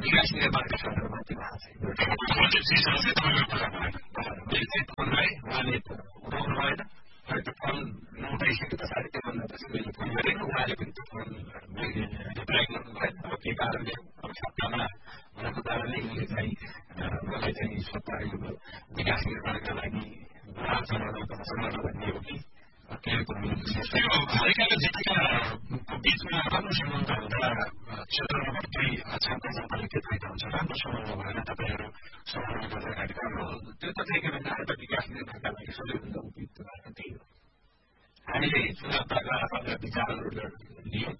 विकास निर्माणका सन्दर्भमा त्यो भएको छैन। त्यो चिजहरू चाहिँ तपाईँको कुरा भएन। मेरो चाहिँ फोनलाई उहाँले उठाउनु भएन र त्यो फोन नउठाइसके पछाडि त्योभन्दा पछि मैले फोन गरेँ उहाँले पनि त्यो फोन रिप्लाई गर्नु भएन। अब के कारणले अब सत्तामा भएको कारणले उनले चाहिँ मलाई चाहिँ सत्ताको विकास निर्माणका लागि चलाउन भन्ने हो कि केही कुरो त्यो हालैकाले जितेका बिचमा राम्रो सम्बन्ध हुँदा क्षेत्र नम्बर 2 छात्र जनताले के फाइदा हुन्छ? राम्रो सम्बन्ध भएर तपाईँहरू सम्बन्ध गर्दै अगाडि बढ्नु त्यो त ठिकै भन्दा एउटा विकास निर्माणका लागि सबैभन्दा उपयुक्त बाटो त्यही हो। हामीले चुनावका विचारहरू लियौँ